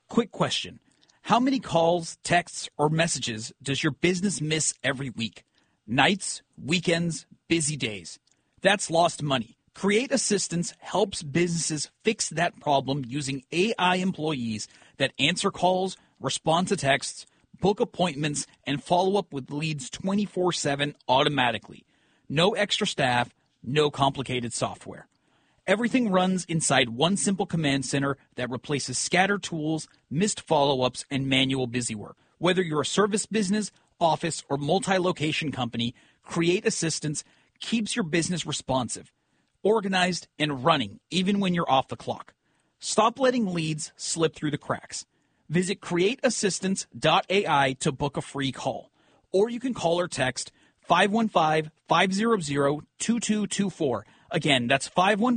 Quick question. How many calls, texts, or messages does your business miss every week? Nights, weekends, busy days. That's lost money. Create Assistance helps businesses fix that problem using AI employees that answer calls, respond to texts, book appointments, and follow up with leads 24/7 automatically. No extra staff, no complicated software. Everything runs inside one simple command center that replaces scattered tools, missed follow-ups, and manual busywork. Whether you're a service business, office, or multi-location company, Create Assistance keeps your business responsive, organized, and running even when you're off the clock. Stop letting leads slip through the cracks. Visit createassistance.ai to book a free call. Or you can call or text 515-500-2224. Again, that's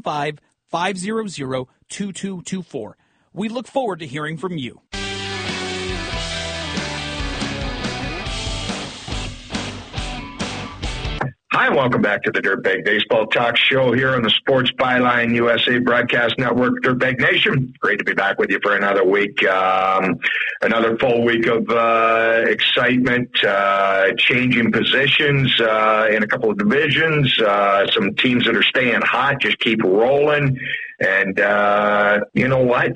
515-500-2224. We look forward to hearing from you. Hi, and welcome back to the Dirtbag Baseball Talk Show here on the Sports Byline USA Broadcast Network, Dirtbag Nation. Great to be back with you for another week, another full week of excitement, changing positions in a couple of divisions, some teams that are staying hot, just keep rolling. And you know what?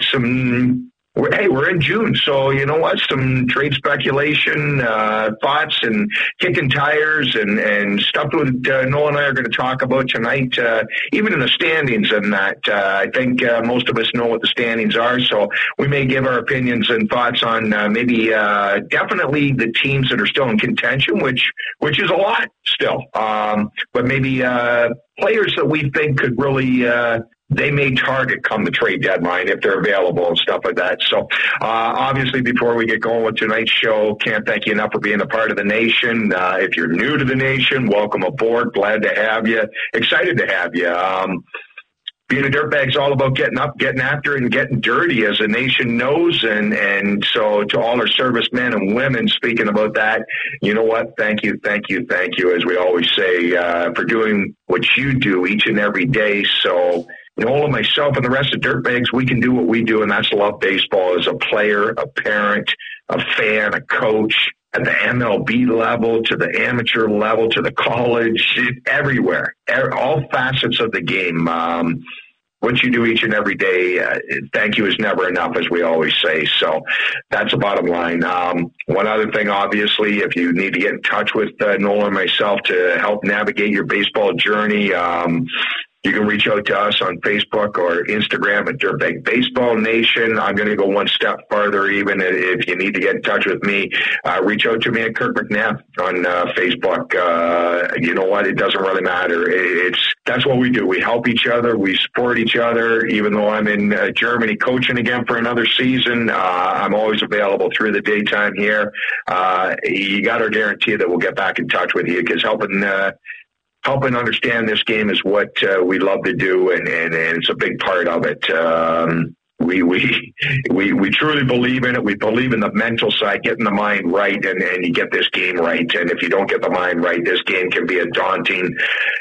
We're in June, so you know what? Some trade speculation, thoughts, and kicking tires, and stuff that Noel and I are going to talk about tonight, even in the standings and that. I think most of us know what the standings are, so we may give our opinions and thoughts on maybe definitely the teams that are still in contention, which is a lot still, but maybe players that we think could really they may target come the trade deadline if they're available and stuff like that. So obviously, before we get going with tonight's show, can't thank you enough for being a part of the nation. If you're new to the nation, welcome aboard. Glad to have you. Excited to have you. Being a dirtbag's all about getting up, getting after it, and getting dirty, as the nation knows. And so to all our servicemen and women, speaking about that, you know what? Thank you, as we always say, for doing what you do each and every day. So Noel and myself and the rest of Dirtbags, we can do what we do, and that's love baseball as a player, a parent, a fan, a coach, at the MLB level, to the amateur level, to the college, everywhere, all facets of the game. What you do each and every day, thank you is never enough, as we always say. So that's the bottom line. One other thing, obviously, if you need to get in touch with Noel and myself to help navigate your baseball journey, you can reach out to us on Facebook or Instagram at Dirtbag Baseball Nation. I'm going to go one step farther. Even if you need to get in touch with me, reach out to me at Kirk McNabb on Facebook. You know what? It doesn't really matter. That's what we do. We help each other. We support each other. Even though I'm in Germany coaching again for another season, I'm always available through the daytime here. You got our guarantee that we'll get back in touch with you, because helping understand this game is what we love to do, and it's a big part of it. We truly believe in it. We believe in the mental side, getting the mind right, and you get this game right. And if you don't get the mind right, this game can be a daunting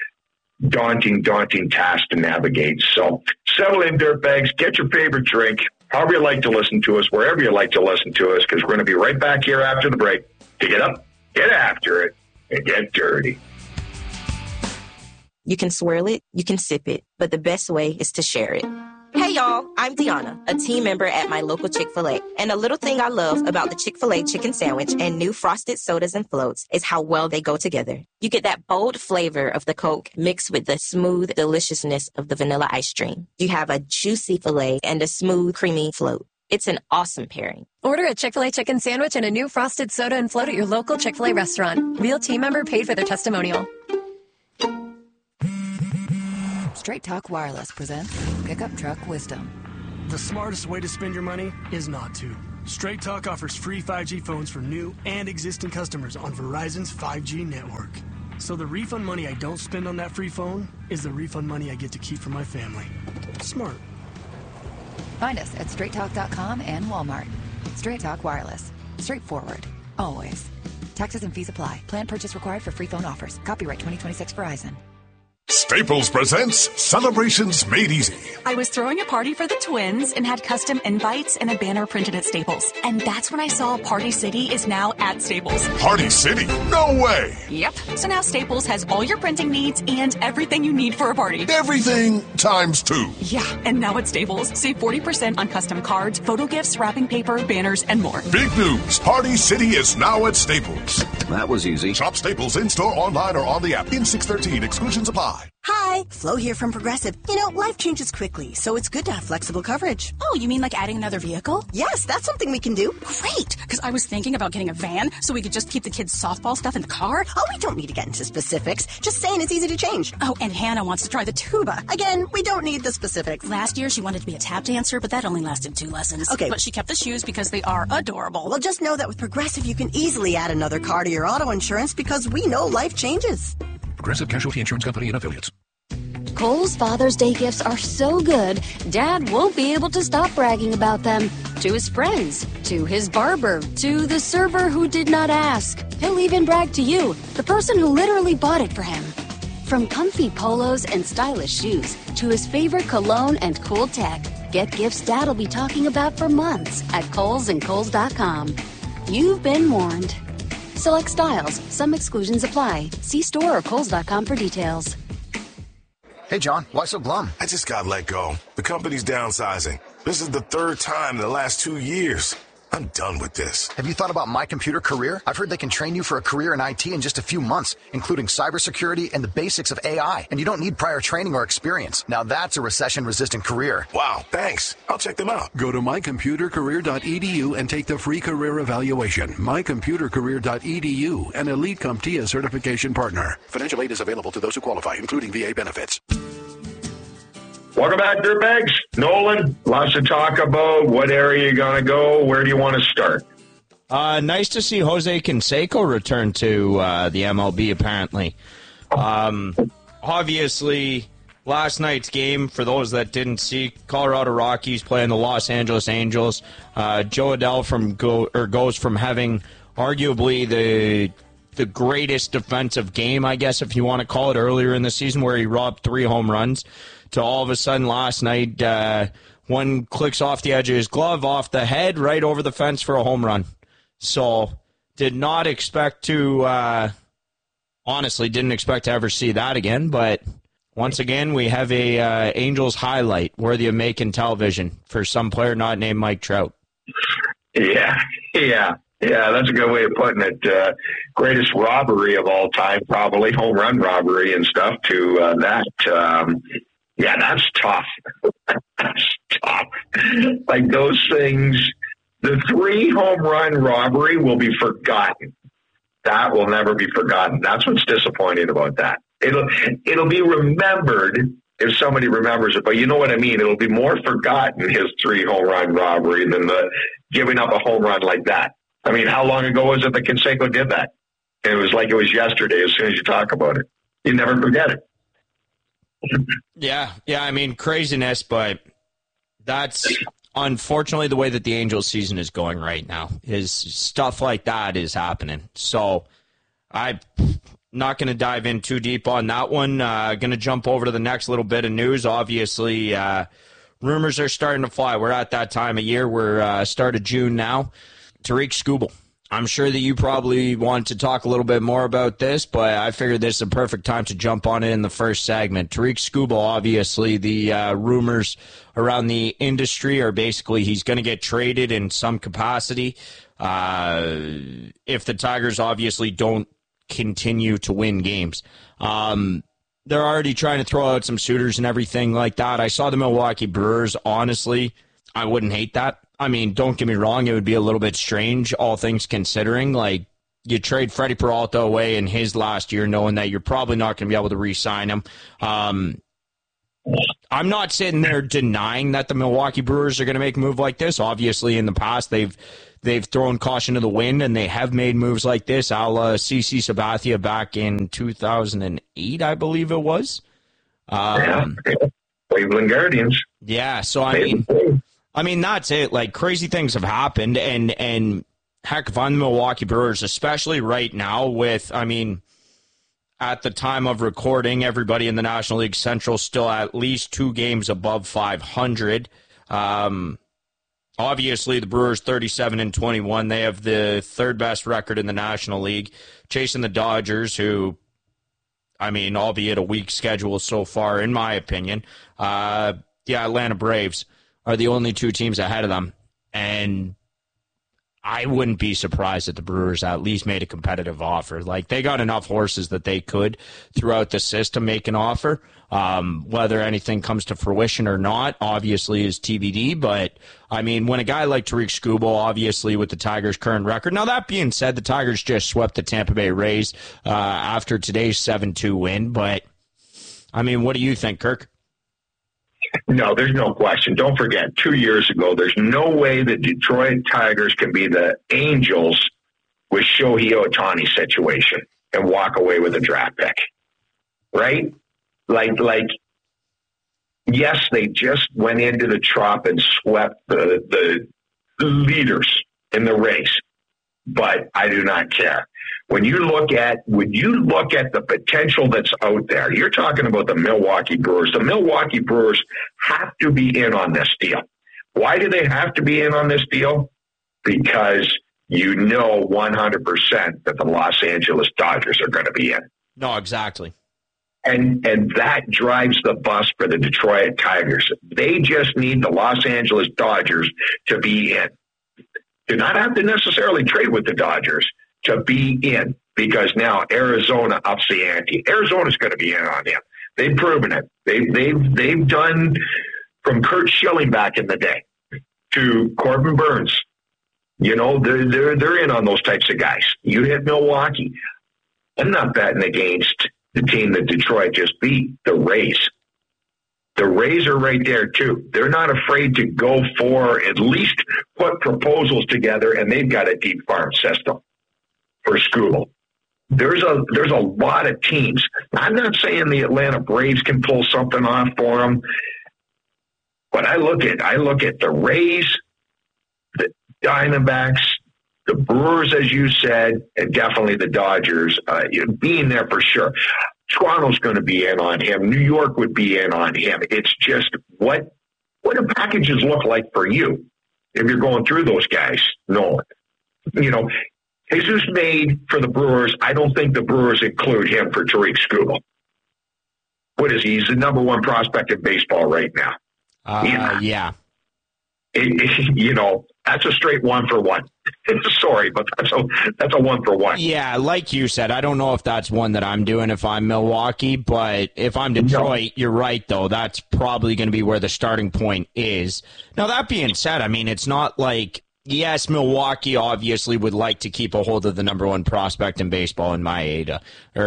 task to navigate. So settle in, dirtbags. Get your favorite drink, however you like to listen to us, wherever you like to listen to us, because we're going to be right back here after the break to get up, get after it, and get dirty. You can swirl it, you can sip it, but the best way is to share it. Hey y'all, I'm Deanna, a team member at my local Chick-fil-A. And a little thing I love about the Chick-fil-A chicken sandwich and new frosted sodas and floats is how well they go together. You get that bold flavor of the Coke mixed with the smooth deliciousness of the vanilla ice cream. You have a juicy filet and a smooth, creamy float. It's an awesome pairing. Order a Chick-fil-A chicken sandwich and a new frosted soda and float at your local Chick-fil-A restaurant. Real team member paid for their testimonial. Straight Talk Wireless presents Pickup Truck Wisdom. The smartest way to spend your money is not to. Straight Talk offers free 5G phones for new and existing customers on Verizon's 5G network. So the refund money I don't spend on that free phone is the refund money I get to keep for my family. Smart. Find us at straighttalk.com and Walmart. Straight Talk Wireless. Straightforward. Always. Taxes and fees apply. Plan purchase required for free phone offers. Copyright 2026 Verizon. Staples presents Celebrations Made Easy. I was throwing a party for the twins and had custom invites and a banner printed at Staples. And that's when I saw Party City is now at Staples. Party City? No way! Yep. So now Staples has all your printing needs and everything you need for a party. Everything times 2. Yeah, and now at Staples, save 40% on custom cards, photo gifts, wrapping paper, banners, and more. Big news! Party City is now at Staples. That was easy. Shop Staples in-store, online, or on the app. In 613, exclusions apply. Hi, Flo here from Progressive. You know, life changes quickly, so it's good to have flexible coverage. Oh, you mean like adding another vehicle? Yes, that's something we can do. Great, because I was thinking about getting a van so we could just keep the kids' softball stuff in the car. Oh, we don't need to get into specifics. Just saying it's easy to change. Oh, and Hannah wants to try the tuba. Again, we don't need the specifics. Last year, she wanted to be a tap dancer, but that only lasted 2 lessons. Okay. But she kept the shoes because they are adorable. Well, just know that with Progressive, you can easily add another car to your auto insurance because we know life changes. Progressive Casualty Insurance Company and Affiliates. Kohl's Father's Day gifts are so good, Dad won't be able to stop bragging about them. To his friends, to his barber, to the server who did not ask. He'll even brag to you, the person who literally bought it for him. From comfy polos and stylish shoes, to his favorite cologne and cool tech, get gifts Dad'll be talking about for months at Kohl's and Kohl's.com. You've been warned. Select styles. Some exclusions apply. See store or Kohl's.com for details. Hey, John, why so glum? I just got let go. The company's downsizing. This is the 3rd time in the last 2 years. I'm done with this. Have you thought about My Computer Career? I've heard they can train you for a career in IT in just a few months, including cybersecurity and the basics of AI. And you don't need prior training or experience. Now that's a recession-resistant career. Wow, thanks. I'll check them out. Go to mycomputercareer.edu and take the free career evaluation. Mycomputercareer.edu, an Elite CompTIA certification partner. Financial aid is available to those who qualify, including VA benefits. Welcome back, Dirtbags. Nolan, lots to talk about. What area you going to go? Where do you want to start? Nice to see Jose Canseco return to the MLB, apparently. Obviously, last night's game, for those that didn't see, Colorado Rockies playing the Los Angeles Angels. Joe Adell goes from having arguably the greatest defensive game, I guess, if you want to call it, earlier in the season where he robbed 3 home runs, to all of a sudden last night, one clicks off the edge of his glove, off the head, right over the fence for a home run. So did not expect to, honestly, didn't expect to ever see that again. But once again, we have a Angels highlight worthy of making television for some player not named Mike Trout. Yeah, that's a good way of putting it. Greatest robbery of all time, probably home run robbery and stuff to that. Yeah, that's tough. That's tough. Like those things, the 3 home run robbery will be forgotten. That will never be forgotten. That's what's disappointing about that. It'll be remembered if somebody remembers it, but you know what I mean? It'll be more forgotten, his 3 home run robbery, than the giving up a home run like that. I mean, how long ago was it that Canseco did that? It was like it was yesterday as soon as you talk about it. You never forget it. Yeah, I mean, craziness, but that's unfortunately the way that the Angels season is going right now, is stuff like that is happening. So I'm not going to dive in too deep on that one. Going to jump over to the next little bit of news. Obviously, rumors are starting to fly. We're at that time of year. We're start of June now. Tarik Skubal. I'm sure that you probably want to talk a little bit more about this, but I figured this is a perfect time to jump on it in the first segment. Tarik Skubal, obviously, the rumors around the industry are basically he's going to get traded in some capacity if the Tigers obviously don't continue to win games. They're already trying to throw out some suitors and everything like that. I saw the Milwaukee Brewers. Honestly, I wouldn't hate that. I mean, don't get me wrong, it would be a little bit strange, all things considering. Like, you trade Freddie Peralta away in his last year knowing that you're probably not going to be able to re-sign him. I'm not sitting there denying that the Milwaukee Brewers are going to make a move like this. Obviously, in the past, they've thrown caution to the wind, and they have made moves like this, a la CC Sabathia back in 2008, I believe it was. Cleveland Guardians. Yeah, so I mean, that's it. Like, crazy things have happened, and heck, if I'm the Milwaukee Brewers, especially right now with, I mean, at the time of recording, everybody in the National League Central still at least 2 games above 500. Obviously, the Brewers 37-21. They have the 3rd best record in the National League, chasing the Dodgers, who, I mean, albeit a weak schedule so far, in my opinion. The Atlanta Braves are the only 2 teams ahead of them, and I wouldn't be surprised if the Brewers at least made a competitive offer. Like, they got enough horses that they could, throughout the system, make an offer. Whether anything comes to fruition or not, obviously, is TBD. But, I mean, when a guy like Tarik Skubal, obviously, with the Tigers' current record. Now, that being said, the Tigers just swept the Tampa Bay Rays after today's 7-2 win. But, I mean, what do you think, Kirk? No, there's no question. Don't forget, 2 years ago, there's no way the Detroit Tigers can be the Angels with Shohei Ohtani situation and walk away with a draft pick, right? Like, yes, they just went into the Trop and swept the leaders in the race, but I do not care. When you look at the potential that's out there, you're talking about the Milwaukee Brewers. The Milwaukee Brewers have to be in on this deal. Why do they have to be in on this deal? Because you know 100% that the Los Angeles Dodgers are going to be in. No, exactly. And that drives the bus for the Detroit Tigers. They just need the Los Angeles Dodgers to be in. Do not have to necessarily trade with the Dodgers to be in, because now Arizona ups the ante. Arizona's going to be in on him. They've proven it. They've done, from Curt Schilling back in the day to Corbin Burns. You know, they're in on those types of guys. You hit Milwaukee. I'm not betting against the team that Detroit just beat, the Rays. The Rays are right there, too. They're not afraid to go for, at least put proposals together, and they've got a deep farm system for Skubal. There's a lot of teams. I'm not saying the Atlanta Braves can pull something off for them, but I look at the Rays, the Diamondbacks, the Brewers, as you said, and definitely the Dodgers being there for sure. Toronto's going to be in on him. New York would be in on him. It's just what do packages look like for you if you're going through those guys? No. You know, Jesus made for the Brewers. I don't think the Brewers include him for Tarik Skubal. What is he? He's the number 1 prospect in baseball right now. Yeah. You know, that's a straight 1-for-1. Sorry, but that's a 1-for-1. Yeah, like you said, I don't know if that's one that I'm doing if I'm Milwaukee, but if I'm Detroit, You're right, though. That's probably going to be where the starting point is. Now, that being said, I mean, it's not like, yes, Milwaukee obviously would like to keep a hold of the number 1 prospect in baseball in Maeda.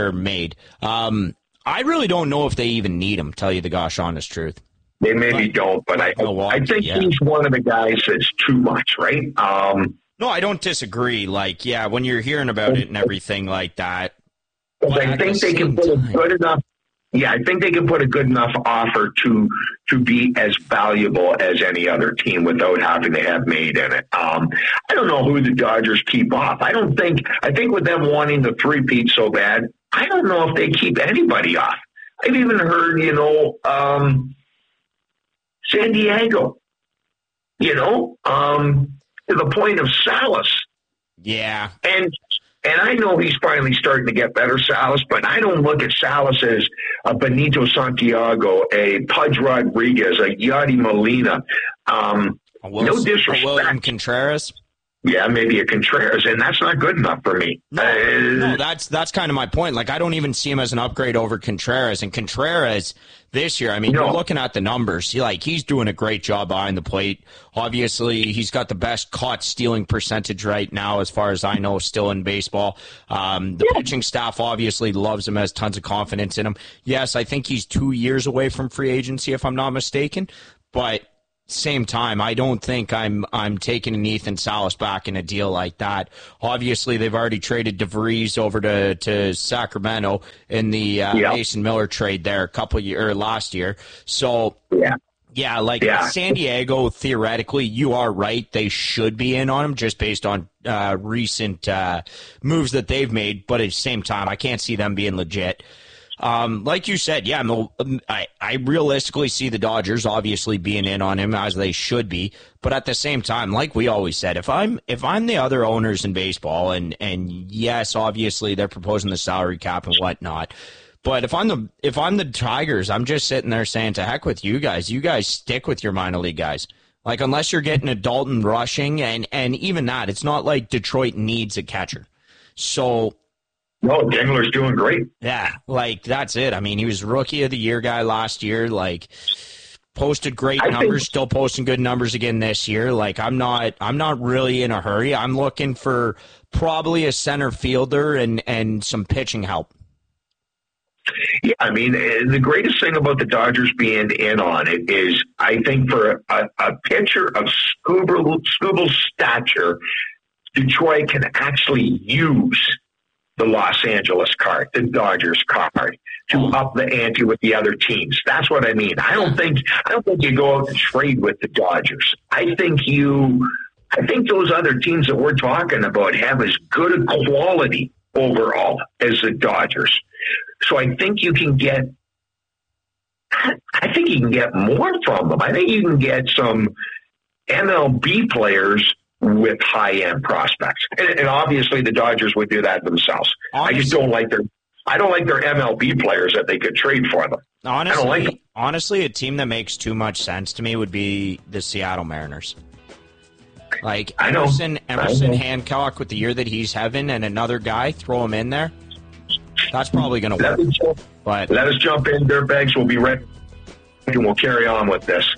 I really don't know if they even need him, tell you the gosh honest truth. They maybe don't, but I think he's one of the guys that's too much, right? No, I don't disagree. Like, yeah, when you're hearing about it and everything like that. I think they can put a good enough. Yeah, I think they can put a good enough offer to be as valuable as any other team without having to have made in it. I don't know who the Dodgers keep off. I think with them wanting the three-peat so bad, I don't know if they keep anybody off. I've even heard, San Diego, to the point of Salas. Yeah. And I know he's finally starting to get better, Salas, but I don't look at Salas as a Benito Santiago, a Pudge Rodriguez, a Yadi Molina. No disrespect. William Contreras? Yeah, maybe a Contreras, and that's not good enough for me. No, that's kind of my point. Like, I don't even see him as an upgrade over Contreras. And Contreras this year, I mean, you're looking at the numbers. He's doing a great job behind the plate. Obviously, he's got the best caught stealing percentage right now, as far as I know, still in baseball. The pitching staff obviously loves him, has tons of confidence in him. Yes, I think he's 2 years away from free agency, if I'm not mistaken. But same time, I don't think I'm taking an Ethan Salas back in a deal like that. Obviously, they've already traded DeVries over to Sacramento in the Mason Miller trade there last year. So Yeah, San Diego, theoretically, you are right. They should be in on him just based on recent moves that they've made. But at the same time, I can't see them being legit. Like you said, yeah, I realistically see the Dodgers obviously being in on him as they should be. But at the same time, like we always said, if I'm the other owners in baseball, and yes, obviously they're proposing the salary cap and whatnot. But if I'm the Tigers, I'm just sitting there saying, to heck with you guys. You guys stick with your minor league guys. Like, unless you're getting a Dalton rushing, and even that, it's not like Detroit needs a catcher. So, no, Dingler's doing great. Yeah, that's it. I mean, he was Rookie of the Year guy last year. Posted great numbers, still posting good numbers again this year. I'm not really in a hurry. I'm looking for probably a center fielder and some pitching help. Yeah, I mean, the greatest thing about the Dodgers being in on it is, I think, for a pitcher of Scubal's stature, Detroit can actually use the Los Angeles card, the Dodgers card, to up the ante with the other teams. That's what I mean. I don't think you go out and trade with the Dodgers. I think those other teams that we're talking about have as good a quality overall as the Dodgers. So I think you can get more from them. I think you can get some MLB players with high-end prospects. And obviously the Dodgers would do that themselves. Honestly, I don't like their MLB players that they could trade for them. Honestly, I don't like them. Honestly, a team that makes too much sense to me would be the Seattle Mariners. Emerson Hancock with the year that he's having, and another guy, throw him in there. That's probably going to work. But let us jump in, Dirtbags. We'll be ready, and we'll carry on with this.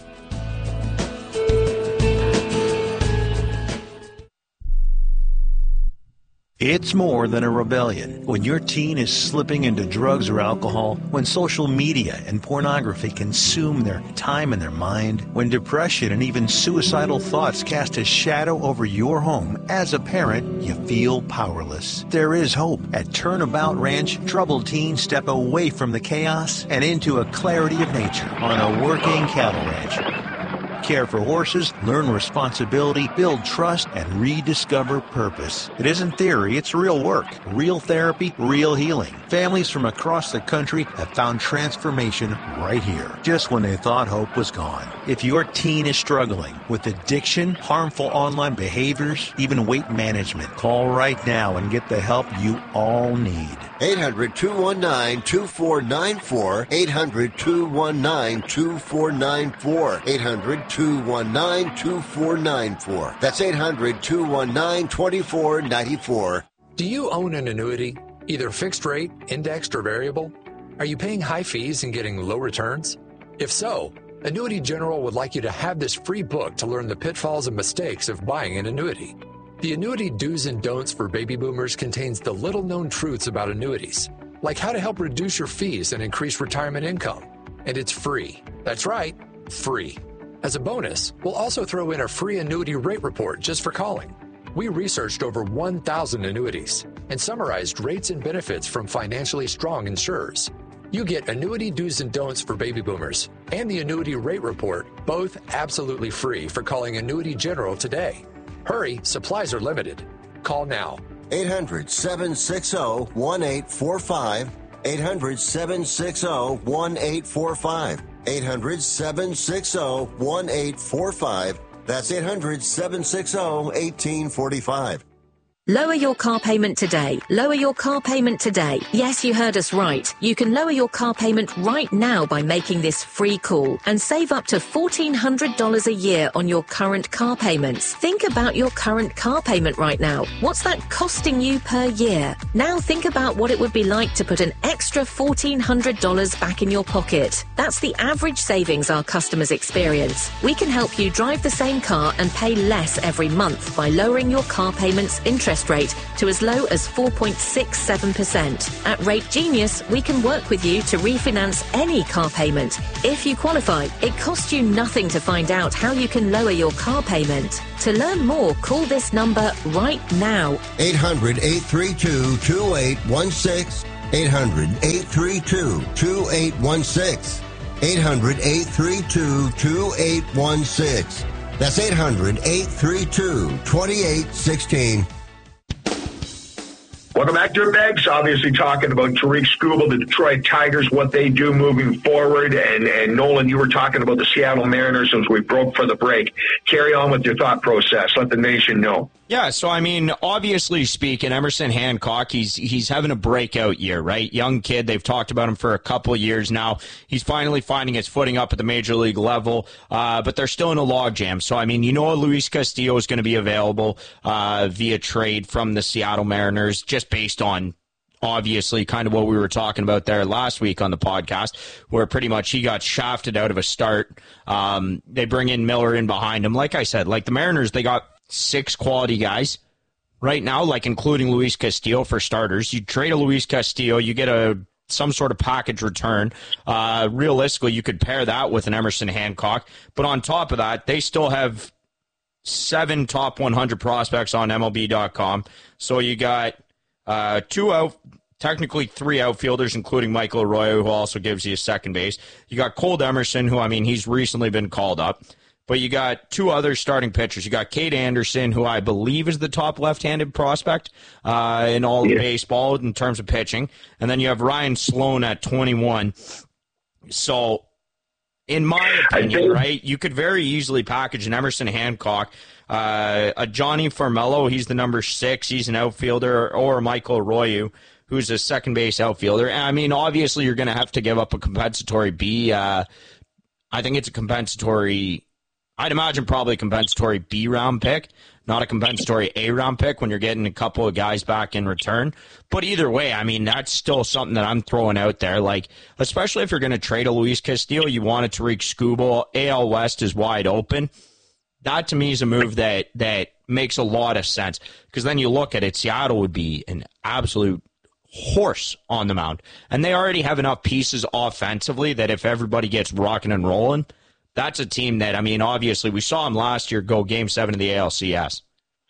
It's more than a rebellion. When your teen is slipping into drugs or alcohol, when social media and pornography consume their time and their mind, when depression and even suicidal thoughts cast a shadow over your home, as a parent, you feel powerless. There is hope. At Turnabout Ranch, troubled teens step away from the chaos and into a clarity of nature on a working cattle ranch. Care for horses, learn responsibility, build trust, and rediscover purpose. It isn't theory, it's real work, real therapy, real healing. Families from across the country have found transformation right here, just when they thought hope was gone. If your teen is struggling with addiction, harmful online behaviors, even weight management, call right now and get the help you all need. 800-219-2494. 800-219-2494. 800-219-2494. That's 800-219-2494. Do you own an annuity, either fixed rate, indexed, or variable? Are you paying high fees and getting low returns? If so, Annuity General would like you to have this free book to learn the pitfalls and mistakes of buying an annuity. The Annuity Do's and Don'ts for Baby Boomers contains the little-known truths about annuities, like how to help reduce your fees and increase retirement income. And it's free. That's right, free. As a bonus, we'll also throw in a free annuity rate report just for calling. We researched over 1,000 annuities and summarized rates and benefits from financially strong insurers. You get Annuity Do's and Don'ts for Baby Boomers and the Annuity Rate Report, both absolutely free, for calling Annuity General today. Hurry, supplies are limited. Call now. 800-760-1845. 800-760-1845. 800-760-1845. That's 800-760-1845. Lower your car payment today. Lower your car payment today. Yes, you heard us right. You can lower your car payment right now by making this free call and save up to $1,400 a year on your current car payments. Think about your current car payment right now. What's that costing you per year? Now think about what it would be like to put an extra $1,400 back in your pocket. That's the average savings our customers experience. We can help you drive the same car and pay less every month by lowering your car payment's interest rate to as low as 4.67%. At Rate Genius, we can work with you to refinance any car payment. If you qualify, it costs you nothing to find out how you can lower your car payment. To learn more, call this number right now. 800-832-2816. 800-832-2816. 800-832-2816. That's 800-832-2816. Welcome back, Dirtbags. Obviously talking about Tariq Skubal, the Detroit Tigers, what they do moving forward. And Nolan, you were talking about the Seattle Mariners since we broke for the break. Carry on with your thought process. Let the nation know. Yeah, so I mean, obviously speaking, Emerson Hancock, he's having a breakout year, right? Young kid, they've talked about him for a couple of years now. He's finally finding his footing up at the major league level, but they're still in a logjam. So I mean, Luis Castillo is going to be available via trade from the Seattle Mariners, just based on obviously kind of what we were talking about there last week on the podcast, where pretty much he got shafted out of a start. They bring in Miller in behind him. Like I said, like the Mariners, they got 6 quality guys right now, like including Luis Castillo for starters. You trade a Luis Castillo, you get some sort of package return. Realistically, you could pair that with an Emerson Hancock. But on top of that, they still have 7 top 100 prospects on MLB.com. So you got technically 3 outfielders, including Michael Arroyo, who also gives you a second base. You got Cole Emerson, who, I mean, he's recently been called up. But you got 2 other starting pitchers. You got Cade Anderson, who I believe is the top left-handed prospect in all of baseball in terms of pitching. And then you have Ryan Sloan at 21. So, in my opinion, right, you could very easily package an Emerson Hancock, a Johnny Formello, he's the number 6, he's an outfielder, or Michael Arroyo, who's a second base outfielder. And, I mean, obviously you're going to have to give up a compensatory B. I think it's a compensatory... I'd imagine probably a compensatory B-round pick, not a compensatory A-round pick when you're getting a couple of guys back in return. But either way, I mean, that's still something that I'm throwing out there. Like, especially if you're going to trade a Luis Castillo, you want it to Tariq Skubal. AL West is wide open. That, to me, is a move that makes a lot of sense. Because then you look at it, Seattle would be an absolute horse on the mound. And they already have enough pieces offensively that if everybody gets rocking and rolling, that's a team that, I mean, obviously, we saw them last year go Game 7 of the ALCS.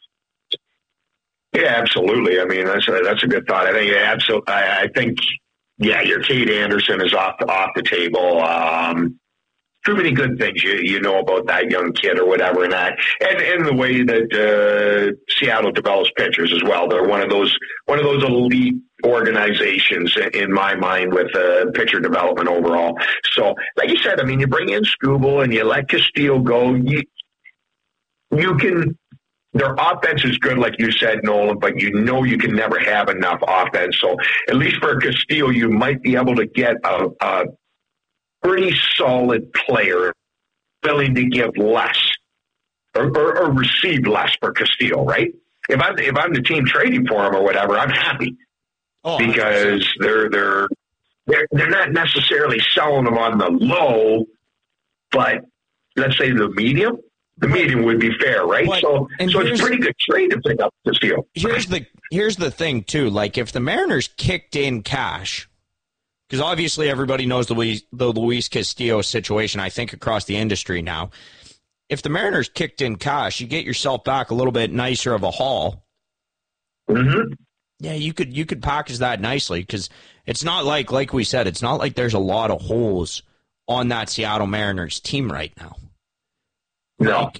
Yeah, absolutely. I mean, that's a good thought. I think absolutely. I think, yeah, your Cade Anderson is off the table. Too many good things you know about that young kid or whatever, and the way that Seattle develops pitchers as well. They're one of those elite organizations in my mind with pitcher development overall. So, like you said, I mean, you bring in Skubal and you let Castillo go. You can. Their offense is good, like you said, Nolan, but you know you can never have enough offense. So, at least for Castillo, you might be able to get a pretty solid player willing to give less or receive less for Castillo, right? If I'm the team trading for him or whatever, I'm happy because they're not necessarily selling them on the low, but let's say the medium. The medium would be fair, right? So it's a pretty good trade to pick up Castillo. Here's the thing too. Like if the Mariners kicked in cash. Because obviously everybody knows the Luis Castillo situation, I think, across the industry now. If the Mariners kicked in cash, you get yourself back a little bit nicer of a haul. Mm-hmm. Yeah, you could package that nicely because it's not like we said, it's not like there's a lot of holes on that Seattle Mariners team right now. No.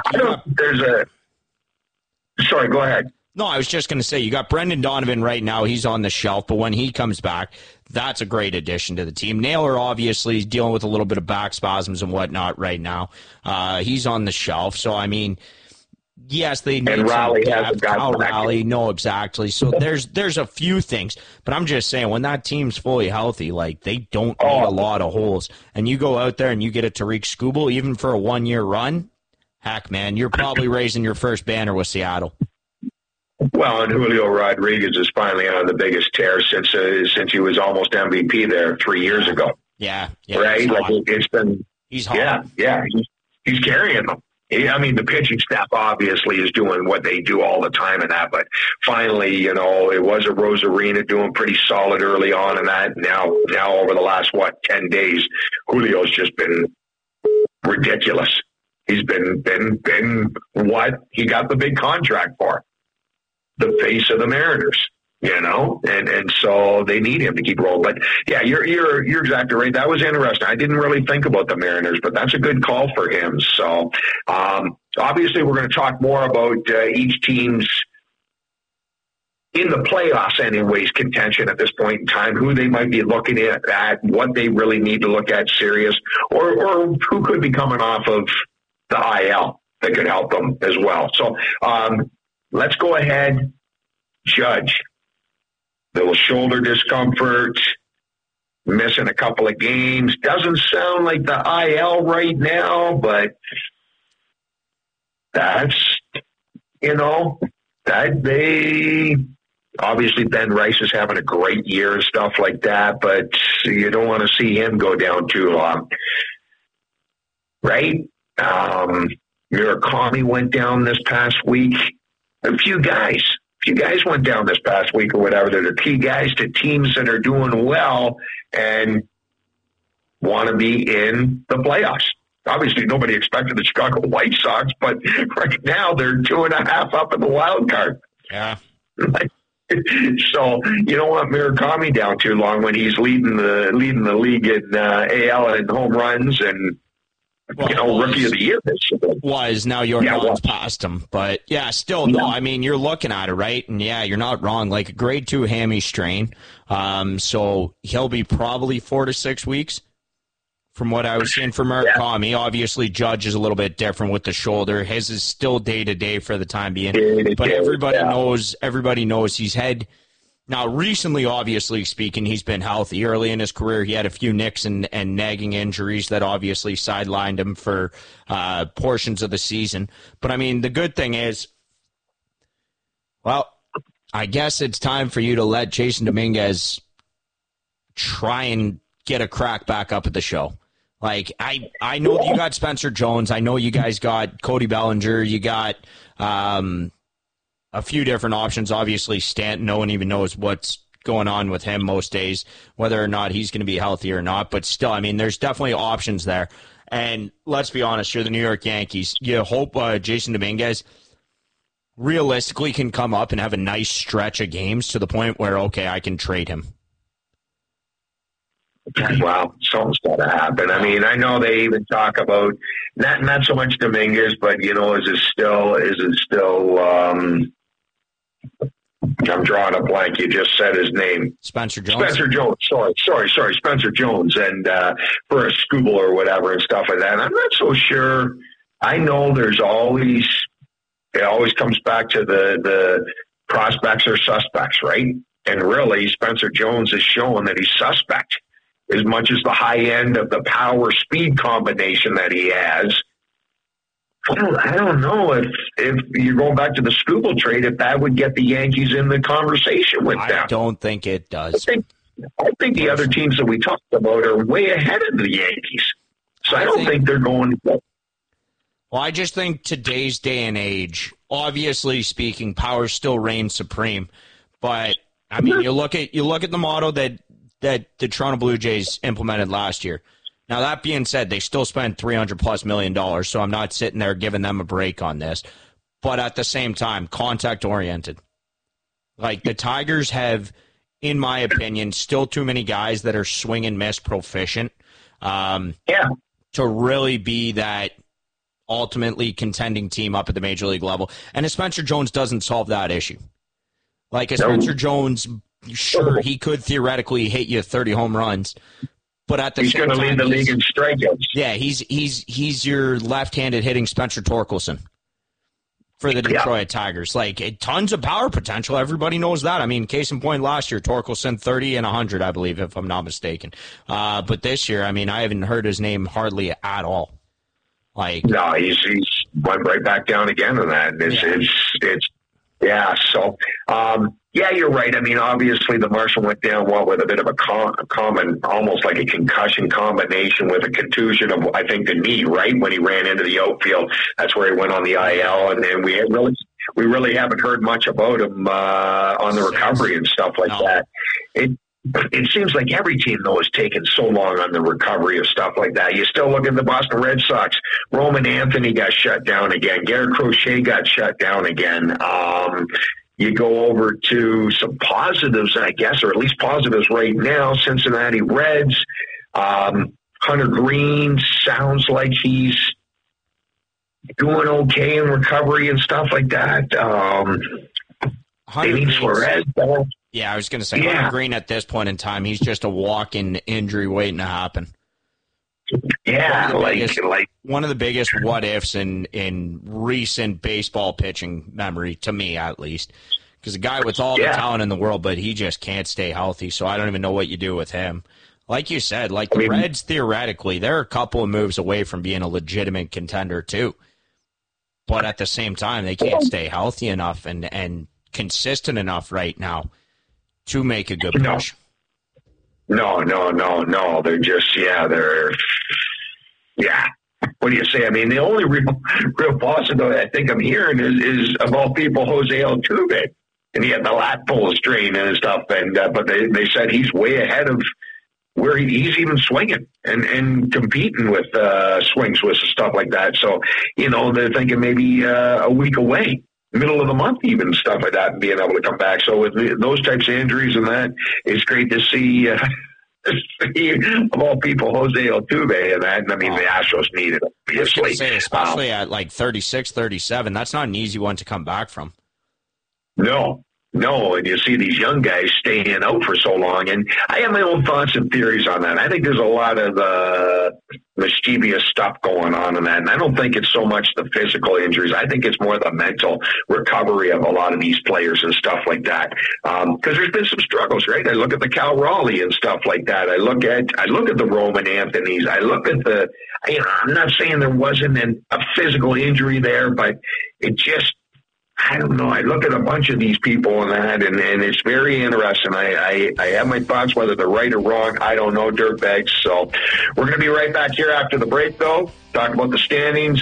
Sorry, go ahead. No, I was just going to say, you got Brendan Donovan right now. He's on the shelf, but when he comes back, that's a great addition to the team. Naylor, obviously, is dealing with a little bit of back spasms and whatnot right now. He's on the shelf. So, I mean, yes, they need some depth. Kyle Raleigh, no, exactly. So there's a few things. But I'm just saying, when that team's fully healthy, like, they don't need a lot of holes. And you go out there and you get a Tariq Skubal, even for a one-year run, heck, man, you're probably raising your first banner with Seattle. Well, and Julio Rodriguez is finally on the biggest tear since he was almost MVP there 3 years ago. Yeah, right. Like it's been. He's hot. Yeah. He's carrying them. I mean, the pitching staff obviously is doing what they do all the time in that, but finally, it was a Rosarina doing pretty solid early on in that. Now over the last 10 days, Julio's just been ridiculous. He's been what he got the big contract for. The face of the Mariners. and so they need him to keep rolling. But yeah, you're exactly right. That was interesting. I didn't really think about the Mariners, but that's a good call for him. So obviously we're going to talk more about each team's in the playoffs anyways contention at this point in time, who they might be looking at, what they really need to look at serious, or who could be coming off of the IL that could help them as well. So let's go ahead. Judge, little shoulder discomfort, missing a couple of games. Doesn't sound like the IL right now, but that's, that they... Obviously, Ben Rice is having a great year and stuff like that, but you don't want to see him go down too long, right? Murakami went down this past week. A few guys went down this past week or whatever. They're the key guys to teams that are doing well and want to be in the playoffs. Obviously, nobody expected the Chicago White Sox, but right now they're 2.5 up in the wild card. Yeah. So you don't want Murakami down too long when he's leading the league in AL and home runs and rookie of the year. Now Yordan's past him, but still no. I mean, you're looking at it right, and you're not wrong. Like a grade 2 hammy strain, so he'll be probably 4 to 6 weeks. From what I was seeing from Murakami, obviously Judge is a little bit different with the shoulder. His is still day-to-day for the time being. But everybody knows he's had... Now, recently, obviously speaking, he's been healthy. Early in his career, he had a few nicks and nagging injuries that obviously sidelined him for portions of the season. But, I mean, the good thing is, well, I guess it's time for you to let Jason Dominguez try and get a crack back up at the show. Like, I know you got Spencer Jones. I know you guys got Cody Bellinger. You got a few different options. Obviously, Stanton, no one even knows what's going on with him most days, whether or not he's going to be healthy or not. But still, I mean, there's definitely options there. And let's be honest, you're the New York Yankees. You hope Jason Dominguez realistically can come up and have a nice stretch of games to the point where, okay, I can trade him. Well, something's got to happen. I mean, I know they even talk about not so much Dominguez, but is it still? I'm drawing a blank. You just said his name. Spencer Jones. Spencer Jones. Sorry. Spencer Jones, and for a Skubal or whatever and stuff like that. And I'm not so sure. I know it always comes back to the prospects or suspects, right? And really, Spencer Jones has shown that he's suspect. As much as the high end of the power speed combination that he has. I don't know if you're going back to the Skubal trade, if that would get the Yankees in the conversation with them. I don't think it does. I think the other teams that we talked about are way ahead of the Yankees. So I don't think they're going. Well, I just think today's day and age, obviously speaking, power still reigns supreme. But I mean, you look at the model that the Toronto Blue Jays implemented last year. Now, that being said, they still spent $300+ million, so I'm not sitting there giving them a break on this. But at the same time, contact-oriented. Like, the Tigers have, in my opinion, still too many guys that are swing and miss proficient to really be that ultimately contending team up at the major league level. And Spencer Jones doesn't solve that issue. Like, Spencer Jones... Sure, he could theoretically hit you 30 home runs, but at the same time, he's going to lead the league in strikeouts. Yeah, he's your left-handed hitting Spencer Torkelson for the Detroit Tigers. Like, tons of power potential. Everybody knows that. I mean, case in point, last year, Torkelson 30 and 100, I believe, if I'm not mistaken. But this year, I mean, I haven't heard his name hardly at all. Like, no, he's went right back down again on that. Yeah, you're right. I mean, obviously the Marshall went down with a bit of a common, almost like a concussion combination with a contusion of, I think, the knee, right? When he ran into the outfield, that's where he went on the IL. And then we really haven't heard much about him on the recovery and stuff like that. It seems like every team, though, is taking so long on the recovery of stuff like that. You still look at the Boston Red Sox. Roman Anthony got shut down again. Garrett Crochet got shut down again. You go over to some positives, I guess, or at least positives right now. Cincinnati Reds. Hunter Green sounds like he's doing okay in recovery and stuff like that. Suarez. Yeah, I was going to say, Hunter Green at this point in time, he's just a walk-in injury waiting to happen. Yeah, one of the biggest what-ifs in recent baseball pitching memory, to me at least, because a guy with all the talent in the world, but he just can't stay healthy, so I don't even know what you do with him. Like you said, the Reds, theoretically, they're a couple of moves away from being a legitimate contender, too. But at the same time, they can't stay healthy enough and consistent enough right now to make a good push. No. They're just, What do you say? I mean, the only real positive I think I'm hearing is of all people, Jose Altuve. And he had the lat pull strain and stuff. And but they said he's way ahead of where he's even swinging and competing with swings with stuff like that. So, they're thinking maybe a week away, middle of the month even, stuff like that, and being able to come back. So with those types of injuries and that, it's great to see, of all people, Jose Altuve and that. And I mean, the Astros need it, obviously. I was gonna say, especially at 36, 37, that's not an easy one to come back from. No, and you see these young guys staying out for so long. And I have my own thoughts and theories on that. I think there's a lot of mischievous stuff going on in that. And I don't think it's so much the physical injuries. I think it's more the mental recovery of a lot of these players and stuff like that. Because there's been some struggles, right? I look at the Cal Raleigh and stuff like that. I look at the Roman Anthony's. I look at I'm not saying there wasn't a physical injury there, but it just, I don't know. I look at a bunch of these people and that, and it's very interesting. I have my thoughts, whether they're right or wrong. I don't know, dirtbags. So we're going to be right back here after the break, though. Talk about the standings.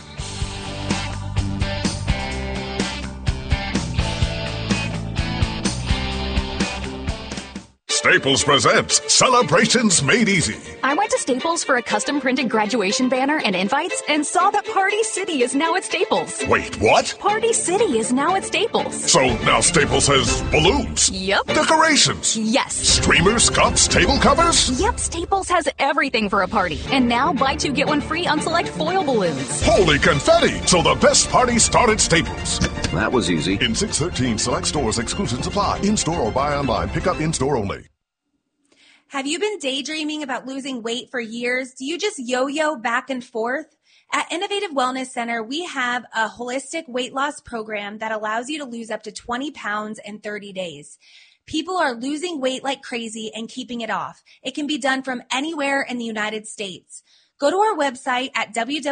Staples presents Celebrations Made Easy. I went to Staples for a custom-printed graduation banner and invites and saw that Party City is now at Staples. Wait, what? Party City is now at Staples. So now Staples has balloons? Yep. Decorations? Yes. Streamers, cups, table covers? Yep, Staples has everything for a party. And now buy two, get one free on select foil balloons. Holy confetti! So the best party start at Staples. That was easy. In 613 select stores, exclusions apply. In-store or buy online. Pick up in-store only. Have you been daydreaming about losing weight for years? Do you just yo-yo back and forth? At Innovative Wellness Center, we have a holistic weight loss program that allows you to lose up to 20 pounds in 30 days. People are losing weight like crazy and keeping it off. It can be done from anywhere in the United States. Go to our website at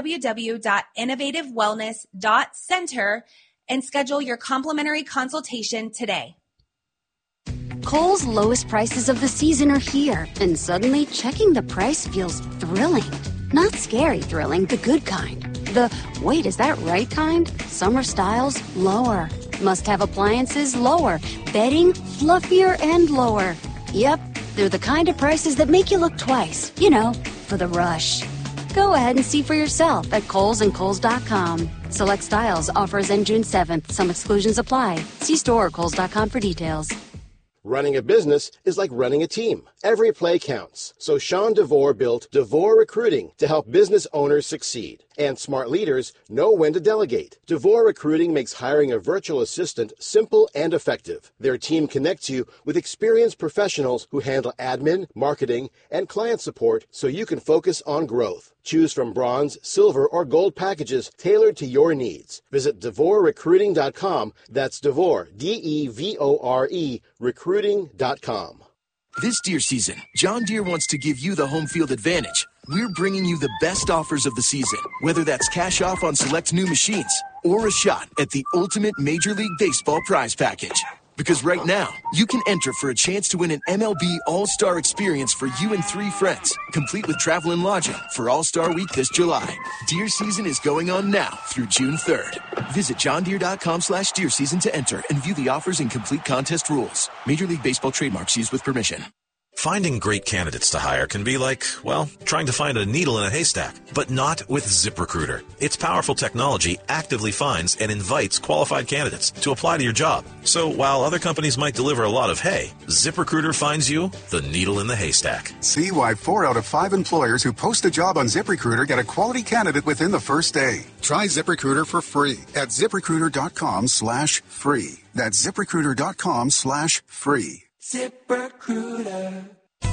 www.innovativewellness.center and schedule your complimentary consultation today. Kohl's lowest prices of the season are here, and suddenly checking the price feels thrilling. Not scary thrilling, the good kind. The, wait, is that right kind? Summer styles, lower. Must-have appliances, lower. Bedding, fluffier and lower. Yep, they're the kind of prices that make you look twice. You know, for the rush. Go ahead and see for yourself at Kohl's and Kohls.com. Select styles, offers end June 7th. Some exclusions apply. See store or Kohls.com for details. Running a business is like running a team. Every play counts. So Sean DeVore built DeVore Recruiting to help business owners succeed. And smart leaders know when to delegate. DeVore Recruiting makes hiring a virtual assistant simple and effective. Their team connects you with experienced professionals who handle admin, marketing, and client support so you can focus on growth. Choose from bronze, silver, or gold packages tailored to your needs. Visit DeVoreRecruiting.com. That's DeVore, D-E-V-O-R-E, recruiting.com. This deer season, John Deere wants to give you the home field advantage. We're bringing you the best offers of the season, whether that's cash off on select new machines or a shot at the ultimate Major League Baseball prize package. Because right now, you can enter for a chance to win an MLB All-Star experience for you and 3 friends, complete with travel and lodging for All-Star Week this July. Deer season is going on now through June 3rd. Visit johndeere.com/deer season to enter and view the offers and complete contest rules. Major League Baseball trademarks used with permission. Finding great candidates to hire can be like, well, trying to find a needle in a haystack, but not with ZipRecruiter. Its powerful technology actively finds and invites qualified candidates to apply to your job. So while other companies might deliver a lot of hay, ZipRecruiter finds you the needle in the haystack. See why 4 out of 5 employers who post a job on ZipRecruiter get a quality candidate within the first day. Try ZipRecruiter for free at ZipRecruiter.com/free. That's ZipRecruiter.com/free. ZipRecruiter.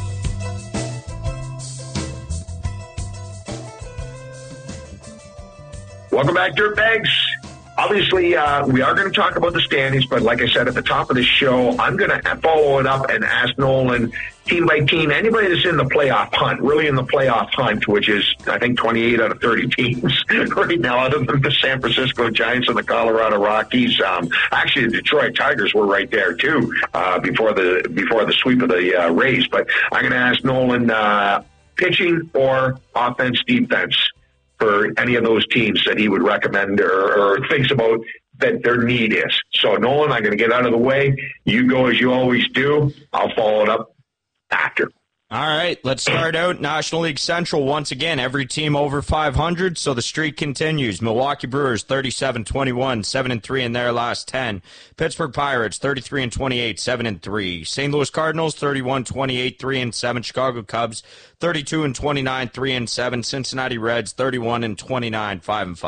Welcome back, Dirtbags. Obviously, we are going to talk about the standings, but like I said at the top of the show, I'm going to follow it up and ask Nolan, team by team, anybody that's in the playoff hunt, really in the playoff hunt, which is, I think, 28 out of 30 teams right now, other than the San Francisco Giants and the Colorado Rockies. Actually, the Detroit Tigers were right there, too, before the sweep of the Rays. But I'm going to ask Nolan, pitching or offense, defense, for any of those teams that he would recommend or thinks about that their need is. So, Nolan, I'm going to get out of the way. You go as you always do. I'll follow it up after. All right, let's start out National League Central once again. Every team over 500, so the streak continues. Milwaukee Brewers 37-21, 7-3 in their last 10. Pittsburgh Pirates 33-28, 7-3. St. Louis Cardinals 31-28, 3-7. Chicago Cubs 32-29, 3-7. Cincinnati Reds 31-29,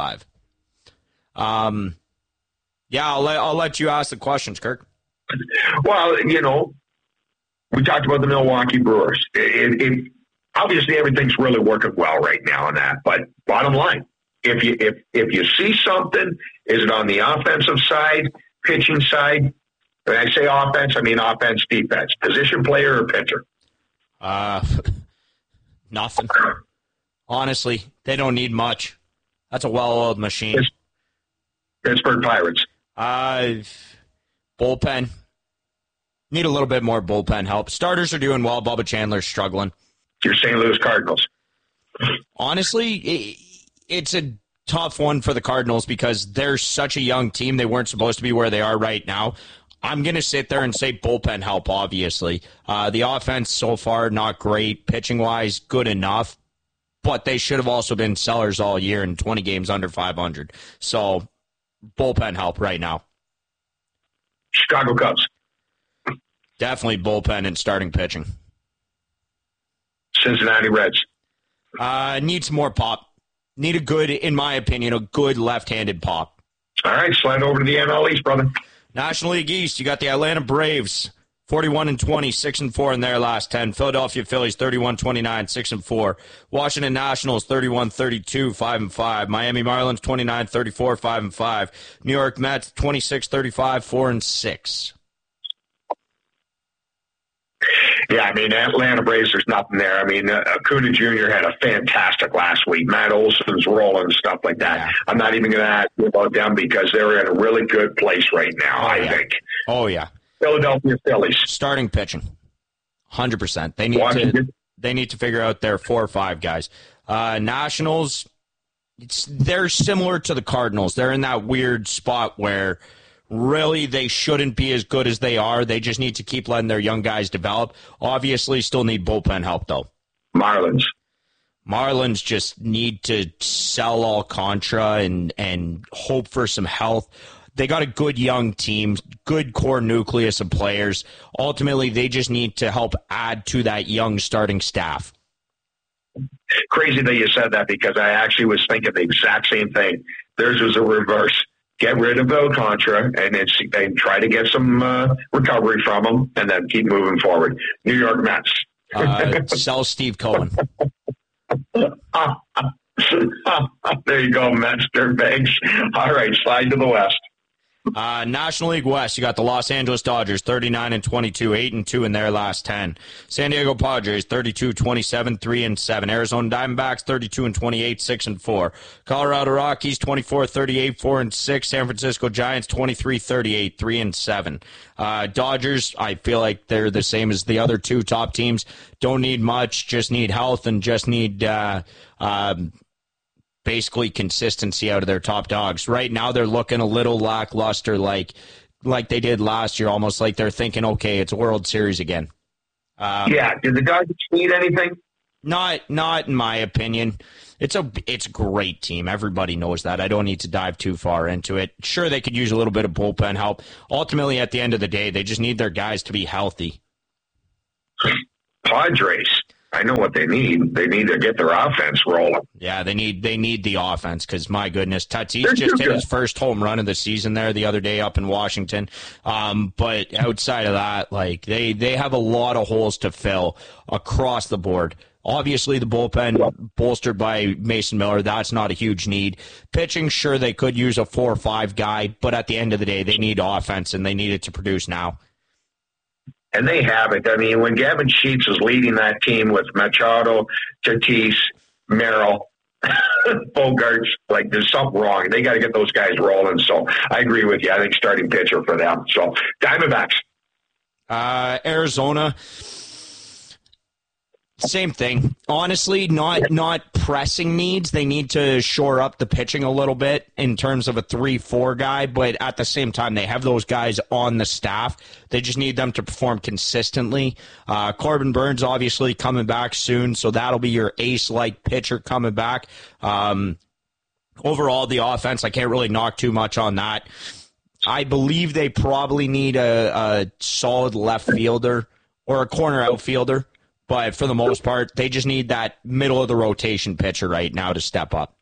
5-5. Yeah, I'll let you ask the questions, Kirk. Well, we talked about the Milwaukee Brewers. Obviously, everything's really working well right now on that. But bottom line, if you see something, is it on the offensive side, pitching side? When I say offense, I mean offense, defense, position player or pitcher. Nothing. Honestly, they don't need much. That's a well-oiled machine. Pittsburgh Pirates. Bullpen. Need a little bit more bullpen help. Starters are doing well. Bubba Chandler's struggling. Your St. Louis Cardinals. Honestly, it's a tough one for the Cardinals because they're such a young team. They weren't supposed to be where they are right now. I'm going to sit there and say bullpen help, obviously. The offense so far, not great. Pitching-wise, good enough. But they should have also been sellers all year in 20 games under 500. So, bullpen help right now. Chicago Cubs. Definitely bullpen and starting pitching. Cincinnati Reds. Need some more pop. Need in my opinion, a good left-handed pop. All right, slide over to the NL East, brother. National League East, you got the Atlanta Braves, 41-20, 6-4 in their last 10. Philadelphia Phillies, 31-29, 6-4. Washington Nationals, 31-32, 5-5. Miami Marlins, 29-34, 5-5. New York Mets, 26-35, 4-6. Yeah, I mean, Atlanta Braves, there's nothing there. I mean, Acuna Jr. had a fantastic last week. Matt Olson's rolling and stuff like that. Yeah. I'm not even going to ask you about them because they're in a really good place right now, I think. Oh, yeah. Philadelphia Phillies. Starting pitching, 100%. They need to figure out their 4 or 5 guys. Nationals, they're similar to the Cardinals. They're in that weird spot where really they shouldn't be as good as they are. They just need to keep letting their young guys develop. Obviously, still need bullpen help, though. Marlins just need to sell Alcantara and hope for some health. They got a good young team, good core nucleus of players. Ultimately, they just need to help add to that young starting staff. Crazy that you said that because I actually was thinking the exact same thing. Theirs was a reverse. Get rid of Alcantara and try to get some recovery from him and then keep moving forward. New York Mets. Sell Steve Cohen. There you go, Mets. Dirtbags. All right, slide to the West. National League West, you got the Los Angeles Dodgers, 39-22, 8-2 in their last 10. San Diego Padres, 32-27, 3-7. Arizona Diamondbacks, 32-28, 6-4. Colorado Rockies, 24-38, 4-6. San Francisco Giants, 23-38, 3-7. Dodgers, I feel like they're the same as the other 2 top teams. Don't need much, just need health and just need basically consistency out of their top dogs. Right now they're looking a little lackluster like they did last year, almost like they're thinking, okay, it's a World Series again. Did the Dodgers need anything? Not in my opinion. It's a great team. Everybody knows that. I don't need to dive too far into it. Sure, they could use a little bit of bullpen help. Ultimately, at the end of the day, they just need their guys to be healthy. Padres, I know what they need. They need to get their offense rolling. Yeah, they need the offense because, my goodness, Tatis just hit his first home run of the season there the other day up in Washington. But outside of that, like they have a lot of holes to fill across the board. Obviously, the bullpen bolstered by Mason Miller, that's not a huge need. Pitching, sure, they could use a 4 or 5 guy, but at the end of the day, they need offense, and they need it to produce now. And they have it. I mean, when Gavin Sheets is leading that team with Machado, Tatis, Merrill, Bogarts, like there's something wrong. They got to get those guys rolling. So I agree with you. I think starting pitcher for them. So Diamondbacks. Arizona. Same thing. Honestly, not pressing needs. They need to shore up the pitching a little bit in terms of a 3-4 guy, but at the same time, they have those guys on the staff. They just need them to perform consistently. Corbin Burns obviously coming back soon, so that'll be your ace-like pitcher coming back. Overall, the offense, I can't really knock too much on that. I believe they probably need a solid left fielder or a corner outfielder. But for the most part, they just need that middle-of-the-rotation pitcher right now to step up.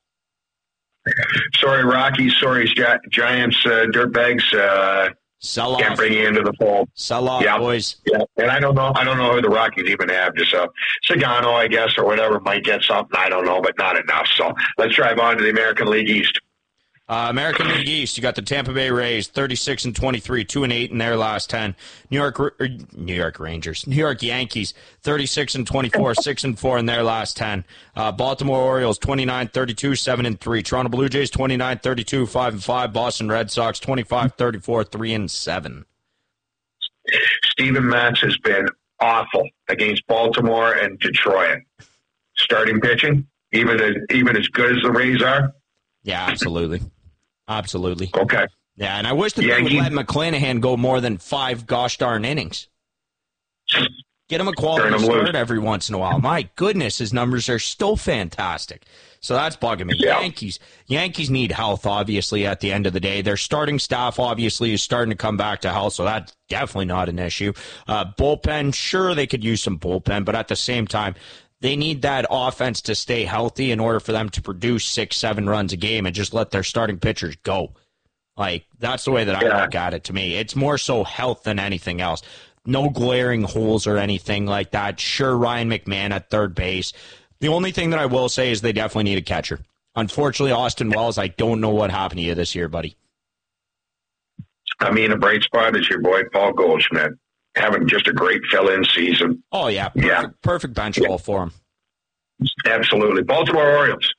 Sorry, Rockies. Sorry, Giants, dirtbags. Sell off. Can't bring you into the fold. Sell off, boys. Yeah, and I don't know who the Rockies even have. Just Sagano, I guess, or whatever, might get something. I don't know, but not enough. So let's drive on to the American League East. American League East, you got the Tampa Bay Rays, 36-23, 2-8 in their last 10. New York Yankees, 36-24, 6-4 in their last 10. Baltimore Orioles, 29-32, 7-3. Toronto Blue Jays, 29-32, 5-5. Boston Red Sox, 25-34, 3-7. Steven Matz has been awful against Baltimore and Detroit. Starting pitching, even as good as the Rays are. Yeah, absolutely. Absolutely. Okay. Yeah, and I wish that they would let McClanahan go more than 5 gosh darn innings. Get him a quality start every once in a while. My goodness, his numbers are still fantastic. So that's bugging me. Yeah. Yankees need health, obviously, at the end of the day. Their starting staff, obviously, is starting to come back to health, so that's definitely not an issue. Bullpen, sure, they could use some bullpen, but at the same time, they need that offense to stay healthy in order for them to produce 6-7 runs a game and just let their starting pitchers go. Like, that's the way that I look at it to me. It's more so health than anything else. No glaring holes or anything like that. Sure, Ryan McMahon at third base. The only thing that I will say is they definitely need a catcher. Unfortunately, Austin Wells, I don't know what happened to you this year, buddy. I mean, a bright spot is your boy Paul Goldschmidt. Having just a great fill-in season. Oh, yeah. Perfect bench role for him. Absolutely. Baltimore Orioles.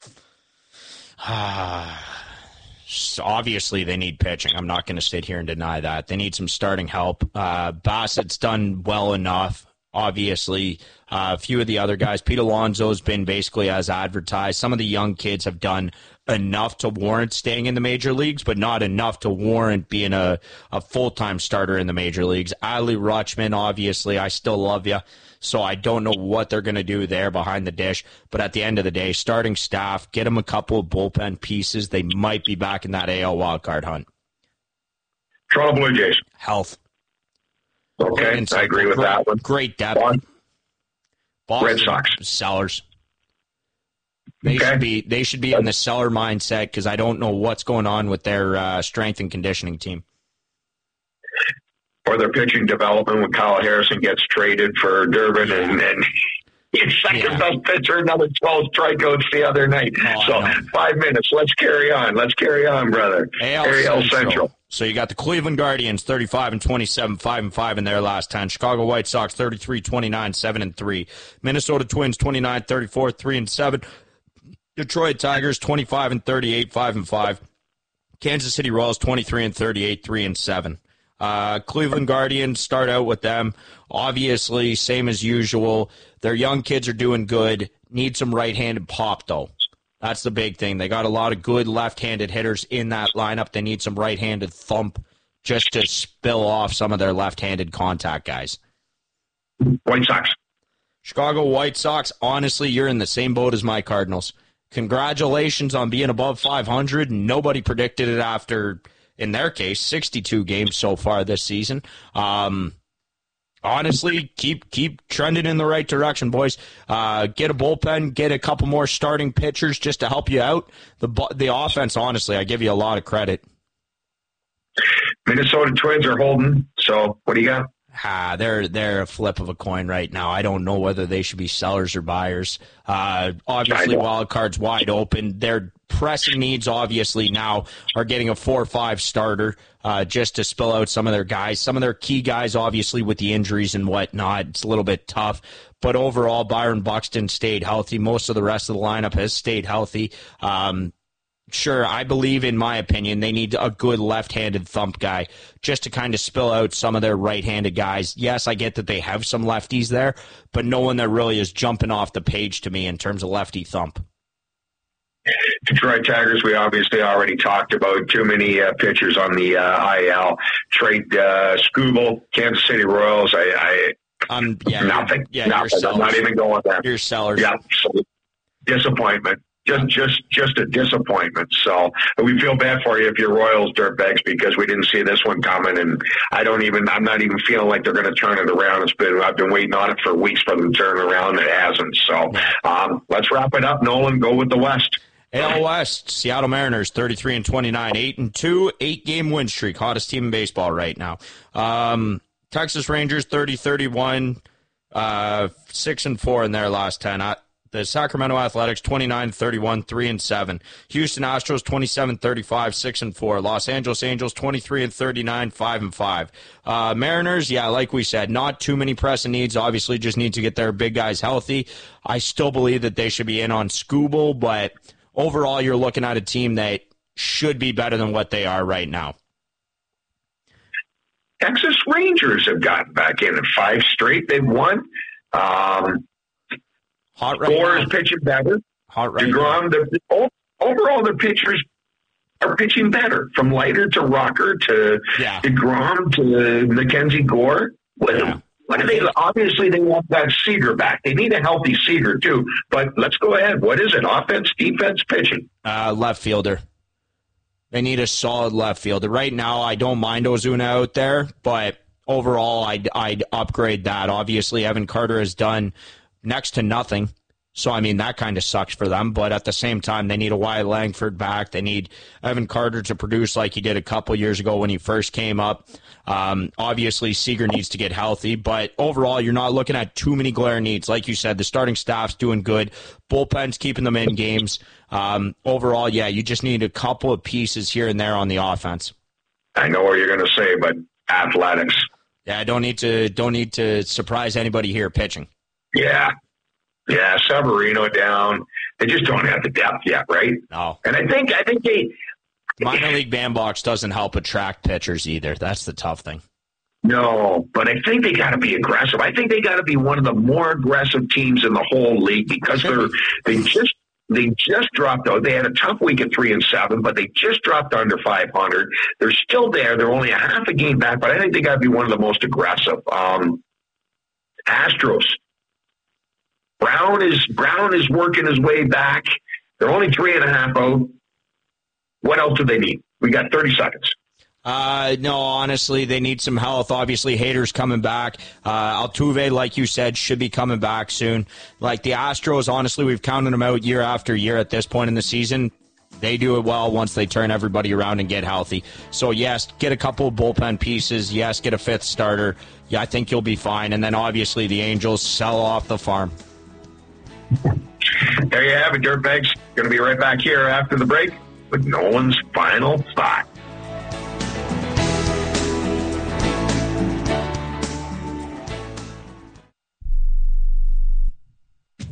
Obviously, they need pitching. I'm not going to sit here and deny that. They need some starting help. Bassett's done well enough. Obviously, a few of the other guys. Pete Alonso's been basically as advertised. Some of the young kids have done enough to warrant staying in the major leagues, but not enough to warrant being a full-time starter in the major leagues. Ali Rutschman, obviously, I still love you, so I don't know what they're going to do there behind the dish. But at the end of the day, starting staff, get them a couple of bullpen pieces. They might be back in that AL wildcard hunt. Toronto Blue Jays. Health. Okay, I agree with that one. Great depth. Boston, Red Sox. Sellers. They should be in the seller mindset because I don't know what's going on with their strength and conditioning team. Or their pitching development when Kyle Harrison gets traded for Durbin and he's second best pitcher, another 12 strikeouts the other night. 5 minutes. Let's carry on. Brother. AL Central. So you got the Cleveland Guardians, 35-27, 5-5 in their last 10. Chicago White Sox, 33-29, 7-3. Minnesota Twins, 29-34, 3-7. Detroit Tigers, 25-38, 5-5. Kansas City Royals, 23-38, 3-7. Cleveland Guardians, start out with them. Obviously, same as usual. Their young kids are doing good. Need some right-handed pop, though. That's the big thing. They got a lot of good left-handed hitters in that lineup. They need some right-handed thump just to spill off some of their left-handed contact guys. White Sox. Chicago White Sox, honestly, you're in the same boat as my Cardinals. Congratulations on being above 500. Nobody predicted it after, in their case, 62 games so far this season. Honestly, keep trending in the right direction, boys. Get a bullpen, get a couple more starting pitchers just to help you out. The offense, honestly, I give you a lot of credit. Minnesota Twins are holding, so what do you got? They're a flip of a coin right now. I don't know whether they should be sellers or buyers. Obviously, wild card's wide open. Their pressing needs, obviously, now are getting a 4-5 starter just to spill out some of their guys. Some of their key guys, obviously, with the injuries and whatnot, it's a little bit tough. But overall, Byron Buxton stayed healthy. Most of the rest of the lineup has stayed healthy. Sure, I believe, in my opinion, they need a good left-handed thump guy just to kind of spill out some of their right-handed guys. Yes, I get that they have some lefties there, but no one that really is jumping off the page to me in terms of lefty thump. Detroit Tigers, we obviously already talked about. Too many pitchers on the IL. Trade Skubal, Kansas City Royals. Nothing. Nothing. I'm not even going there. You're sellers. Yeah. So, disappointment. Just a disappointment. So we feel bad for you if you're Royals dirtbags because we didn't see this one coming, and I'm not even feeling like they're going to turn it around. I've been waiting on it for weeks for them to turn around. It hasn't. So let's wrap it up. Nolan, go with the West. AL West, Seattle Mariners 33-29, 8-2, 8-game win streak, hottest team in baseball right now. Texas Rangers 30-31, 6-4 in their last 10. The Sacramento Athletics 29-31, 3-7. Houston Astros 27-35, 6-4. Los Angeles Angels 23-39, 5-5. Mariners, like we said, not too many pressing needs. Obviously, just need to get their big guys healthy. I still believe that they should be in on Skubal, but overall, you're looking at a team that should be better than what they are right now. Texas Rangers have gotten back in 5 straight. They've won. Hot right Gore now. is pitching better. Hot right DeGrom, overall, the pitchers are pitching better. From Leiter to Rocker to DeGrom to Mackenzie Gore. Obviously, they want that Seager back. They need a healthy Seager, too. But let's go ahead. What is it? Offense, defense, pitching? Left fielder. They need a solid left fielder. Right now, I don't mind Ozuna out there, but overall, I'd upgrade that. Obviously, Evan Carter has done next to nothing. So, that kind of sucks for them. But at the same time, they need a Wyatt Langford back. They need Evan Carter to produce like he did a couple years ago when he first came up. Obviously, Seager needs to get healthy. But overall, you're not looking at too many glaring needs. Like you said, the starting staff's doing good. Bullpen's keeping them in games. Overall, you just need a couple of pieces here and there on the offense. I know what you're going to say, but Athletics. Yeah, don't need to surprise anybody here pitching. Yeah, Severino down. They just don't have the depth yet, right? No. And I think they minor league bandbox doesn't help attract pitchers either. That's the tough thing. No, but I think they got to be aggressive. I think they got to be one of the more aggressive teams in the whole league because they just dropped out. They had a tough week at 3-7, but they just dropped under 500. They're still there. They're only a half a game back, but I think they got to be one of the most aggressive. Astros. Brown is working his way back. They're only 3.5 out. What else do they need? We got 30 seconds. No, honestly, they need some health. Obviously, Hader's coming back. Altuve, like you said, should be coming back soon. Like the Astros, honestly, we've counted them out year after year at this point in the season. They do it well once they turn everybody around and get healthy. So, yes, get a couple of bullpen pieces. Yes, get a 5th starter. Yeah, I think you'll be fine. And then, obviously, the Angels sell off the farm. There you have it, Dirtbags. Going to be right back here after the break with Nolan's final thought.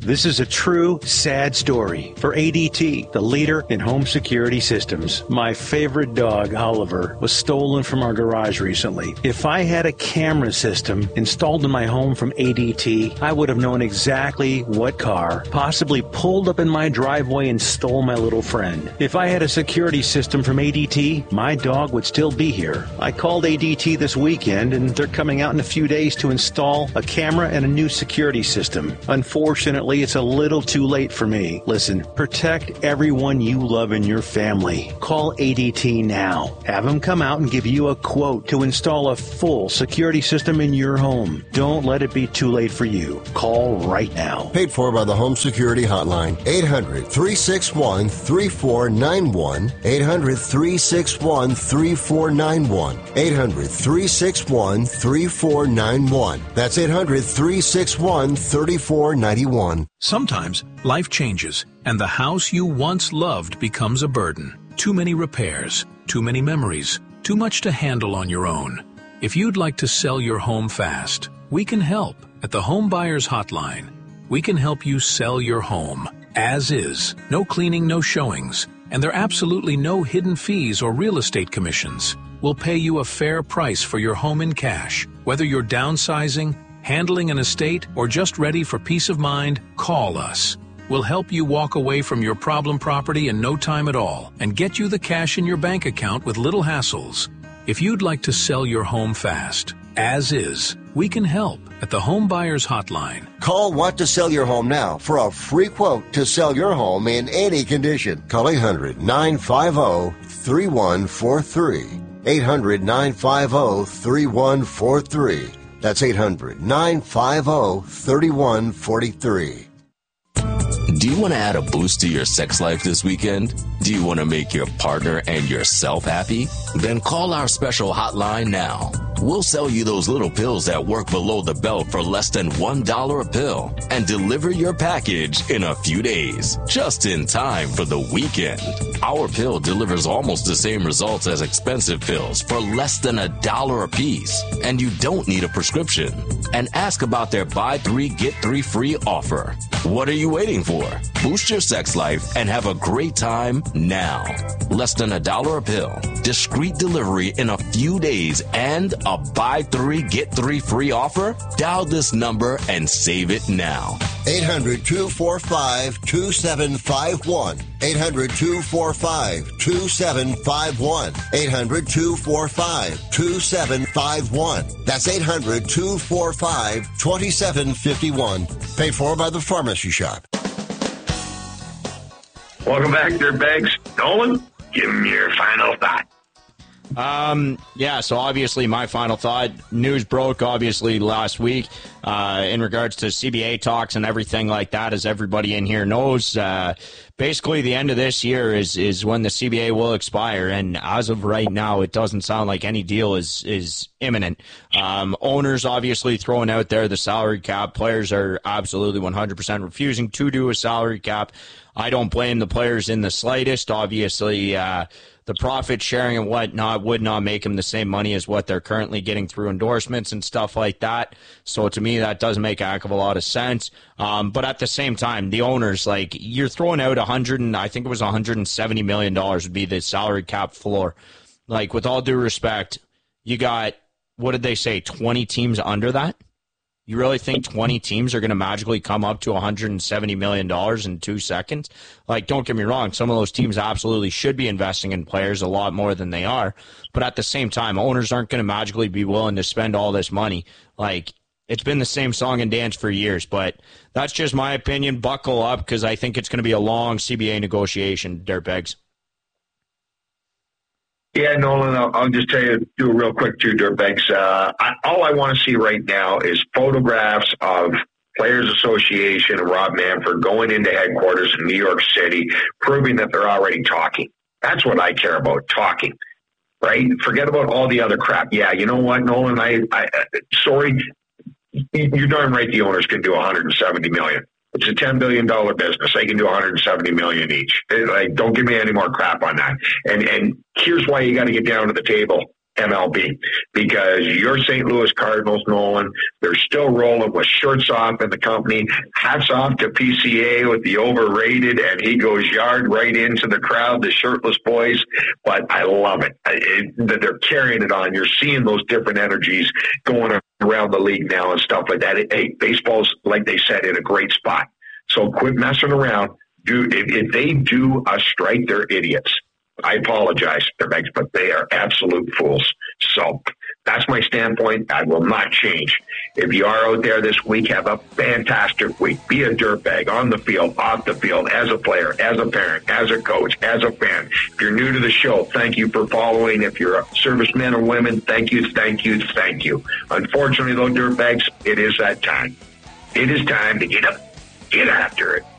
This is a true, sad story for ADT, the leader in home security systems. My favorite dog, Oliver, was stolen from our garage recently. If I had a camera system installed in my home from ADT, I would have known exactly what car possibly pulled up in my driveway and stole my little friend. If I had a security system from ADT, my dog would still be here. I called ADT this weekend, and they're coming out in a few days to install a camera and a new security system. Unfortunately, it's a little too late for me. Listen, protect everyone you love in your family. Call ADT now. Have them come out and give you a quote to install a full security system in your home. Don't let it be too late for you. Call right now. Paid for by the Home Security Hotline. 800-361-3491. 800-361-3491. 800-361-3491. That's 800-361-3491. Sometimes life changes, and the house you once loved becomes a burden. Too many repairs, too many memories, too much to handle on your own. If you'd like to sell your home fast, we can help at the Home Buyers Hotline. We can help you sell your home as is. No cleaning, no showings, and there are absolutely no hidden fees or real estate commissions. We'll pay you a fair price for your home in cash. Whether you're downsizing, handling an estate, or just ready for peace of mind, call us. We'll help you walk away from your problem property in no time at all and get you the cash in your bank account with little hassles. If you'd like to sell your home fast, as is, we can help at the Home Buyers Hotline. Call Want to Sell Your Home now for a free quote to sell your home in any condition. Call 800-950-3143. 800-950-3143. That's 800-950-3143. Do you want to add a boost to your sex life this weekend? Do you want to make your partner and yourself happy? Then call our special hotline now. We'll sell you those little pills that work below the belt for less than $1 a pill and deliver your package in a few days, just in time for the weekend. Our pill delivers almost the same results as expensive pills for less than $1 a piece, and you don't need a prescription. And ask about their buy 3, get 3 free offer. What are you waiting for? Boost your sex life and have a great time now. Less than $1 a pill, discreet delivery in a few days, and a buy 3, get 3 free offer? Dial this number and save it now. 800-245-2751. 800-245-2751. 800-245-2751. That's 800-245-2751. Paid for by the Pharmacy Shop. Welcome back, Dirtbags. Nolan, give me your final thought. So obviously my final thought, news broke obviously last week in regards to CBA talks and everything like that, as everybody in here knows. Basically the end of this year is when the CBA will expire, and as of right now it doesn't sound like any deal is imminent. Owners obviously throwing out there the salary cap. Players are absolutely 100% refusing to do a salary cap. I don't blame the players in the slightest. Obviously, the profit sharing and whatnot would not make them the same money as what they're currently getting through endorsements and stuff like that. So to me, that doesn't make a heck of a lot of sense. But at the same time, the owners, like, you're throwing out $170 million would be the salary cap floor. Like, with all due respect, you got, what did they say, 20 teams under that? You really think 20 teams are going to magically come up to $170 million in 2 seconds? Like, don't get me wrong, some of those teams absolutely should be investing in players a lot more than they are. But at the same time, owners aren't going to magically be willing to spend all this money. Like, it's been the same song and dance for years. But that's just my opinion. Buckle up, because I think it's going to be a long CBA negotiation, Dirtbags. Yeah, Nolan, I'll just tell you, do it real quick too, Dirtbags. All I want to see right now is photographs of Players Association and Rob Manfred going into headquarters in New York City, proving that they're already talking. That's what I care about, talking, right? Forget about all the other crap. Yeah, you know what, Nolan, sorry, you're darn right the owners can do $170 million. It's a $10 billion business. They can do $170 million each. Like, don't give me any more crap on that. And here's why you got to get down to the table MLB, because your St. Louis Cardinals, Nolan, they're still rolling with shirts off in the company. Hats off to PCA with the overrated, and he goes yard right into the crowd, the shirtless boys. But I love it that they're carrying it on. You're seeing those different energies going around the league now and stuff like that. Hey, baseball's, like they said, in a great spot. So quit messing around. If they do a strike, they're idiots. I apologize, but they are absolute fools. So that's my standpoint. I will not change. If you are out there this week, have a fantastic week. Be a dirtbag on the field, off the field, as a player, as a parent, as a coach, as a fan. If you're new to the show, thank you for following. If you're a serviceman or women, thank you, thank you, thank you. Unfortunately, though, dirtbags, it is that time. It is time to get up, get after it.